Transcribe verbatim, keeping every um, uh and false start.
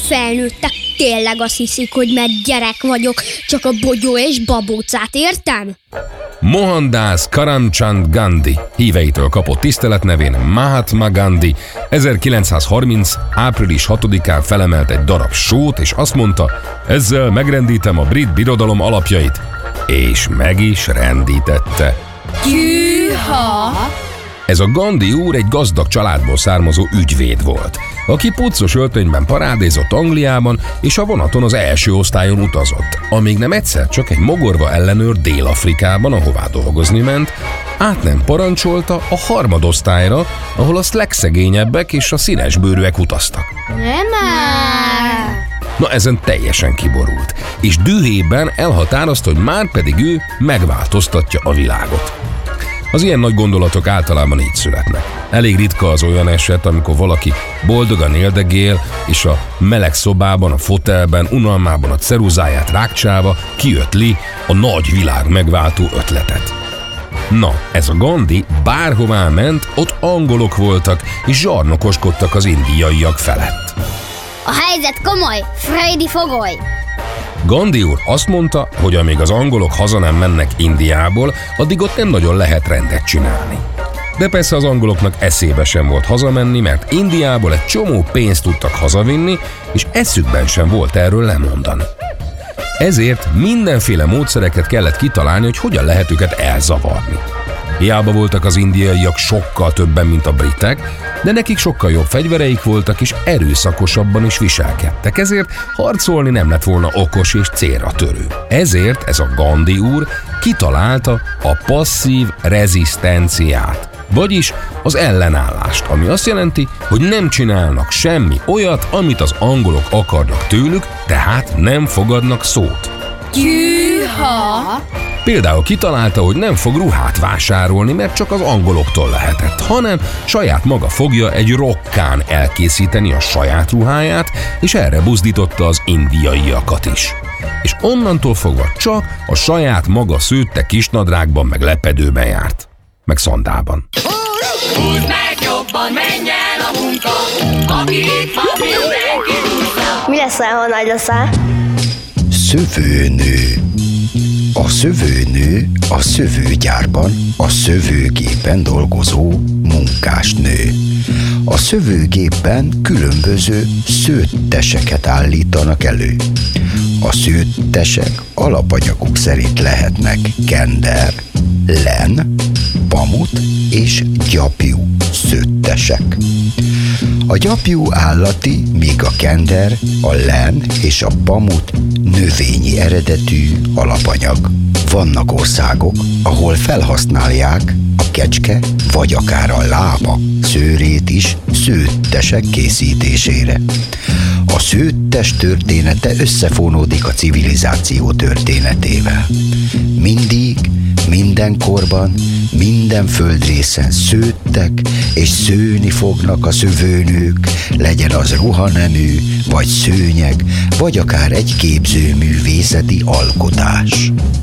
felnőttek tényleg azt hiszik, hogy mert gyerek vagyok, csak a bogyó és babócát értem? Mohandas Karamchand Gandhi híveitől kapott tiszteletnevén Mahatma Gandhi ezerkilencszázharminc. április hatodikán felemelt egy darab sót, és azt mondta, ezzel megrendítem a brit birodalom alapjait. És meg is rendítette. Gyűha! Ez a Gandhi úr egy gazdag családból származó ügyvéd volt, aki puccos öltönyben parádézott Angliában, és a vonaton az első osztályon utazott, amíg nem egyszer csak egy mogorva ellenőr Dél-Afrikában, ahová dolgozni ment, át nem parancsolta a harmadosztályra, ahol a legszegényebbek és a színesbőrűek utaztak. Nem áll! Na ezen teljesen kiborult, és dühében elhatározta, hogy már pedig ő megváltoztatja a világot. Az ilyen nagy gondolatok általában így születnek. Elég ritka az olyan eset, amikor valaki boldogan éldegél, és a meleg szobában, a fotelben, unalmában a ceruzáját rákcsálva kiötli a nagy világ megváltó ötletet. Na, ez a Gandhi bárhová ment, ott angolok voltak, és zsarnokoskodtak az indiaiak felett. A helyzet komoly, Freddy fogoly! Gandhi úr azt mondta, hogy amíg az angolok haza nem mennek Indiából, addig ott nem nagyon lehet rendet csinálni. De persze az angoloknak eszébe sem volt hazamenni, mert Indiából egy csomó pénzt tudtak hazavinni, és eszükben sem volt erről lemondani. Ezért mindenféle módszereket kellett kitalálni, hogy hogyan lehet őket elzavarni. Hiába voltak az indiaiak sokkal többen, mint a britek, de nekik sokkal jobb fegyvereik voltak, és erőszakosabban is viselkedtek, ezért harcolni nem lett volna okos és célra törő. Ezért ez a Gandhi úr kitalálta a passzív rezisztenciát, vagyis az ellenállást, ami azt jelenti, hogy nem csinálnak semmi olyat, amit az angolok akarnak tőlük, tehát nem fogadnak szót. Gyűha! Például kitalálta, hogy nem fog ruhát vásárolni, mert csak az angoloktól lehetett, hanem saját maga fogja egy rokkán elkészíteni a saját ruháját, és erre buzdította az indiaiakat is. És onnantól fogva csak a saját maga szőtte kisnadrágban meg lepedőben járt, meg szandában. Húzd meg jobban, menj el a munka, aki itt van, mindenki húzza. Mi leszel, ha nagy leszel? Szövőnő. A szövőnő a szövőgyárban, a szövőgépen dolgozó munkásnő. A szövőgépben különböző szőtteseket állítanak elő. A szőttesek alapanyaguk szerint lehetnek kender, len, pamut és gyapjú szőttesek. A gyapjú állati, míg a kender, a len és a pamut növényi eredetű alapanyag. Vannak országok, ahol felhasználják a kecske vagy akár a lába szőrét is szőttesek készítésére. A szőttes története összefonódik a civilizáció történetével. Mindig, mindenkorban, minden földrészen szőttek és szőni fognak a szövőnők, legyen az ruhanemű, vagy szőnyeg, vagy akár egy képzőművészeti alkotás.